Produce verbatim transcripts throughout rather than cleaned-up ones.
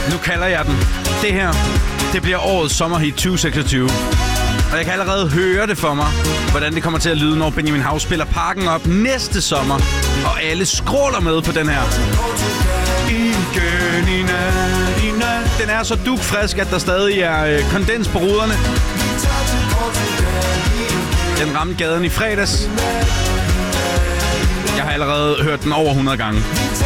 Nu kalder jeg den. Det her, det bliver årets sommerhit tyve seksogtyve. Og jeg kan allerede høre det for mig, hvordan det kommer til at lyde, når Benjamin Hav spiller Parken op næste sommer. Og alle skråler med på den her. Igen i nat, i nat. Den er så dugfrisk, at der stadig er øh, kondens på ruderne. Den ramte gaden i fredags. Jeg har allerede hørt den over hundrede gange.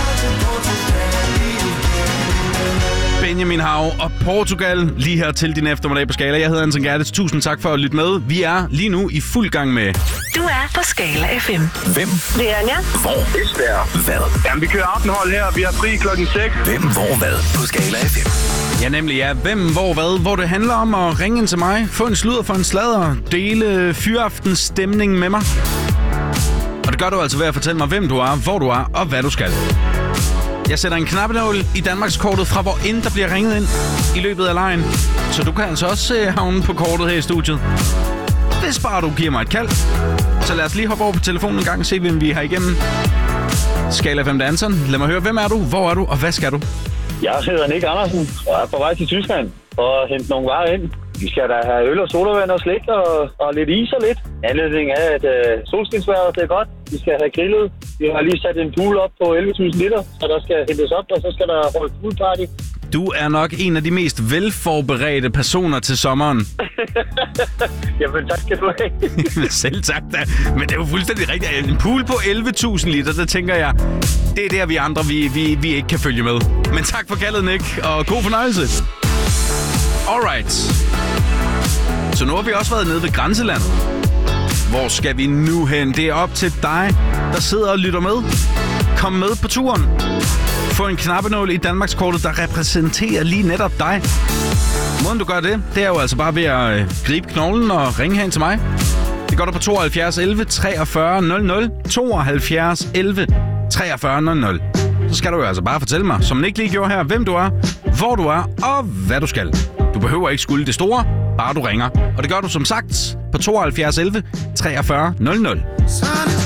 Benjamin Hav og Portugal lige her til din eftermiddag på Skala. Jeg hedder Anton Gertz. Tusind tak for at lytte med. Vi er lige nu i fuld gang med... Du er på Skala F M. Hvem? Det er Anja. Hvor? Esbjerg. Hvad? Jamen, vi kører aftenhold her. Vi har fri klokken seks. Hvem? Hvor? Hvad? På Skala F M. Ja, nemlig ja. Hvem, hvor, hvad? Hvor det handler om at ringe ind til mig, få en sludder for en sladder, dele fyraftens stemning med mig. Og det gør du altså ved at fortælle mig, hvem du er, hvor du er og hvad du skal. Jeg sætter en knappenål i Danmarkskortet fra hvor end der bliver ringet ind i løbet af lejen. Så du kan altså også uh, havne på kortet her i studiet. Hvis bare du giver mig et kald. Så lad os lige hoppe over på telefonen en gang og se, hvem vi har igennem. Skala F M Dansen. Lad mig høre, hvem er du, hvor er du og hvad skal du? Jeg hedder Nick Andersen og er på vej til Tyskland og hente nogle varer ind. Vi skal da have øl og sodavand og slik og, og lidt is og lidt. Anledningen er, at øh, solskinsvejret det er godt. Vi skal have grillet. Vi har lige sat en pool op på elleve tusind liter, så der skal hentes op, og så skal der holde poolparty. Du er nok en af de mest velforberedte personer til sommeren. Jamen, tak skal du have. Selv tak da. Men det er jo fuldstændig rigtigt. En pool på elleve tusind liter, der tænker jeg, det er der vi andre, vi, vi, vi ikke kan følge med. Men tak for kaldet, Nick, og god fornøjelse. Alright. Så nu har vi også været nede ved grænselandet. Hvor skal vi nu hen? Det er op til dig, der sidder og lytter med. Kom med på turen. Få en knappenål i Danmarkskortet, der repræsenterer lige netop dig. Måden du gør det, det er jo altså bare ved at øh, gribe knoglen og ringe hen til mig. Det gør du på tooghalvfjerds elleve treogfyrre nul nul. tooghalvfjerds elleve treogfyrre nul nul. Så skal du jo altså bare fortælle mig, som Nick lige gjorde her, hvem du er, hvor du er og hvad du skal. Du behøver ikke skylde det store, bare du ringer. Og det gør du som sagt på tooghalvfjerds elleve treogfyrre nul nul.